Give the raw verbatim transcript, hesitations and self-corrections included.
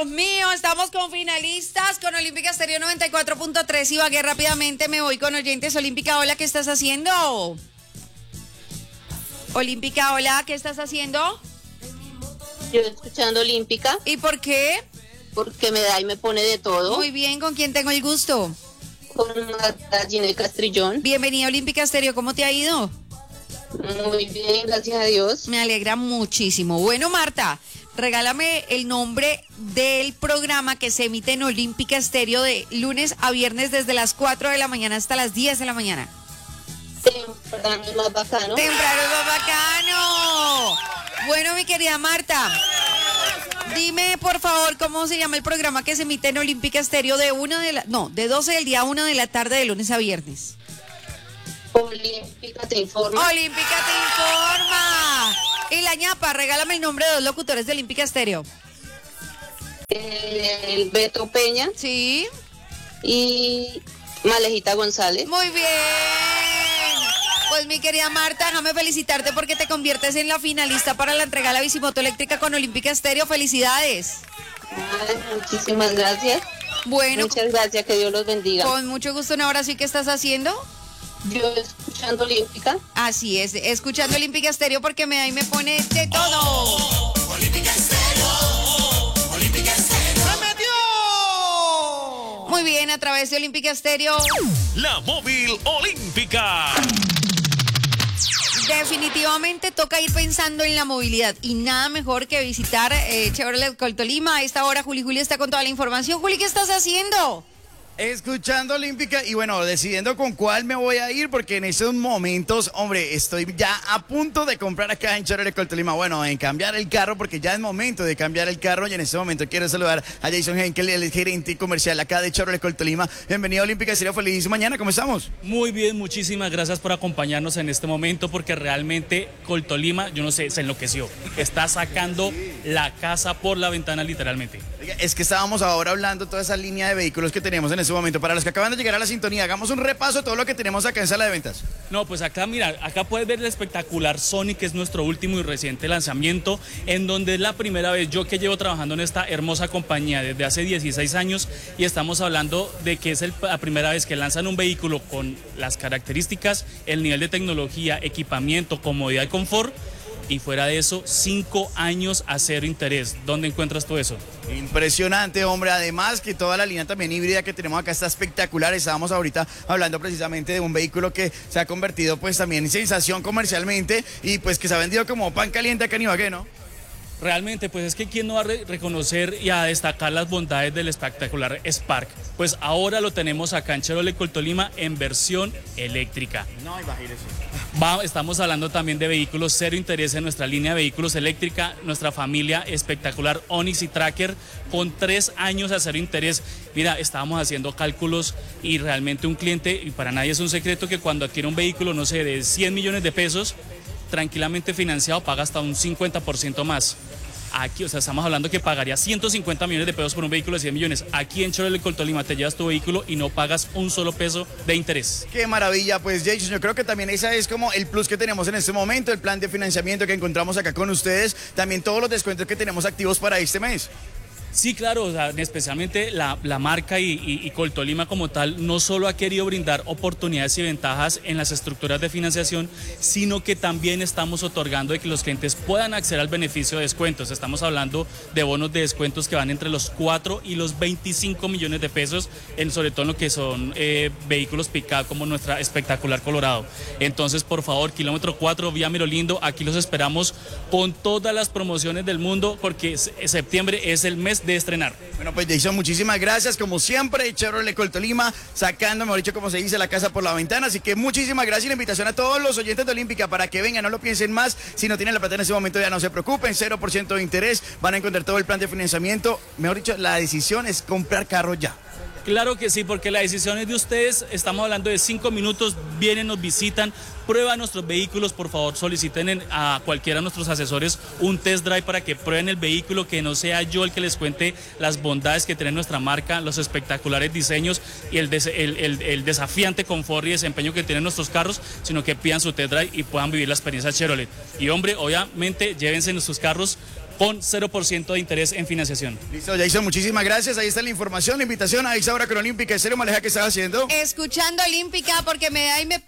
Dios mío, estamos con finalistas con Olímpica Estéreo noventa y cuatro punto tres. Ibagué, rápidamente me voy con oyentes. Olímpica, hola, ¿qué estás haciendo? Olímpica, hola, ¿qué estás haciendo? Yo escuchando Olímpica. ¿Y por qué? Porque me da y me pone de todo. Muy bien, ¿con quién tengo el gusto? Con Ginette Castrillón. Bienvenida a Olímpica Estéreo, ¿cómo te ha ido? Muy bien, gracias a Dios. Me alegra muchísimo. Bueno, Marta, regálame el nombre del programa que se emite en Olímpica Estéreo de lunes a viernes desde las cuatro de la mañana hasta las diez de la mañana. Temprano es más bacano. Temprano es más bacano. Bueno, mi querida Marta, dime por favor cómo se llama el programa que se emite en Olímpica Estéreo de una de la, no, de doce del día a una de la tarde de lunes a viernes. Olímpica te informa. Olímpica te informa. Y la ñapa, regálame el nombre de dos locutores de Olímpica Estéreo. El Beto Peña. Sí. Y Malejita González. Muy bien. Pues mi querida Marta, déjame felicitarte porque te conviertes en la finalista para la entrega de la bicimoto eléctrica con Olímpica Estéreo. Felicidades. Ay, muchísimas gracias. Bueno. Muchas gracias, que Dios los bendiga. Con mucho gusto. Ahora sí, ¿qué estás haciendo? Yo escuchando Olímpica. Así es, escuchando Olímpica Estéreo porque me da y me pone de todo. Oh, oh, Olímpica Estéreo. Oh, oh, Olímpica Estéreo. ¡Se metió! Muy bien, a través de Olímpica Estéreo. La móvil olímpica. Definitivamente toca ir pensando en la movilidad y nada mejor que visitar eh, Chevrolet Coltolima. A esta hora Juli Juli está con toda la información. Juli, ¿qué estás haciendo? Escuchando Olímpica y bueno, decidiendo con cuál me voy a ir porque en estos momentos, hombre, estoy ya a punto de comprar acá en Chevrolet Coltolima. Bueno, en cambiar el carro porque ya es momento de cambiar el carro y en este momento quiero saludar a Jason Henkel, el gerente comercial acá de Chevrolet Coltolima. Bienvenido a Olímpica, sería feliz mañana, ¿cómo estamos? Muy bien, muchísimas gracias por acompañarnos en este momento porque realmente Coltolima, yo no sé, se enloqueció. Está sacando la casa por la ventana literalmente. Es que estábamos ahora hablando toda esa línea de vehículos que tenemos en este momento. Para los que acaban de llegar a la sintonía, hagamos un repaso de todo lo que tenemos acá en sala de ventas. No, pues acá, mira, acá puedes ver el espectacular Sonic, que es nuestro último y reciente lanzamiento, en donde es la primera vez, yo que llevo trabajando en esta hermosa compañía desde hace dieciséis años, y estamos hablando de que es el, la primera vez que lanzan un vehículo con las características, el nivel de tecnología, equipamiento, comodidad y confort. Y fuera de eso, cinco años a cero interés. ¿Dónde encuentras tú eso? Impresionante, hombre. Además que toda la línea también híbrida que tenemos acá está espectacular. Estábamos ahorita hablando precisamente de un vehículo que se ha convertido pues también en sensación comercialmente y pues que se ha vendido como pan caliente acá en Ibagué, ¿no? Realmente, pues es que quién no va a re reconocer y a destacar las bondades del espectacular Spark. Pues ahora lo tenemos acá en Chevrolet Coltolima en versión eléctrica. No, imagínese. Va, estamos hablando también de vehículos cero interés en nuestra línea de vehículos eléctrica, nuestra familia espectacular Onix y Tracker con tres años a cero interés. Mira, estábamos haciendo cálculos y realmente un cliente, y para nadie es un secreto que cuando adquiere un vehículo, no sé, de cien millones de pesos, tranquilamente financiado paga hasta un cincuenta por ciento más. Aquí, o sea, estamos hablando que pagaría ciento cincuenta millones de pesos por un vehículo de cien millones. Aquí en Chevrolet Coltolima te llevas tu vehículo y no pagas un solo peso de interés. Qué maravilla, pues Jason, yo creo que también esa es como el plus que tenemos en este momento, el plan de financiamiento que encontramos acá con ustedes, también todos los descuentos que tenemos activos para este mes. Sí, claro, o sea, especialmente la, la marca y, y, y Coltolima como tal no solo ha querido brindar oportunidades y ventajas en las estructuras de financiación, sino que también estamos otorgando de que los clientes puedan acceder al beneficio de descuentos. Estamos hablando de bonos de descuentos que van entre los cuatro y los veinticinco millones de pesos, en, sobre todo en lo que son eh, vehículos pick-up como nuestra espectacular Colorado. Entonces, por favor, kilómetro cuatro, vía Mirolindo, aquí los esperamos con todas las promociones del mundo porque septiembre es el mes de estrenar. Bueno, pues Jason, muchísimas gracias, como siempre, Chevrolet Coltolima, sacando, mejor dicho, como se dice, la casa por la ventana, así que muchísimas gracias y la invitación a todos los oyentes de Olímpica para que vengan, no lo piensen más, si no tienen la plata en ese momento ya no se preocupen, cero por ciento de interés, van a encontrar todo el plan de financiamiento, mejor dicho, la decisión es comprar carro ya. Claro que sí, porque la decisión es de ustedes. Estamos hablando de cinco minutos, vienen, nos visitan, prueban nuestros vehículos. Por favor, soliciten en, a cualquiera de nuestros asesores un test drive para que prueben el vehículo, que no sea yo el que les cuente las bondades que tiene nuestra marca, los espectaculares diseños y el, des, el, el, el desafiante confort y desempeño que tienen nuestros carros, sino que pidan su test drive y puedan vivir la experiencia Chevrolet. Y hombre, obviamente, llévense nuestros carros con cero por ciento de interés en financiación. Listo, Jason, muchísimas gracias. Ahí está la información, la invitación a Isaura con Olímpica Estéreo. Maleja, ¿qué estás haciendo? Escuchando Olímpica porque me da y me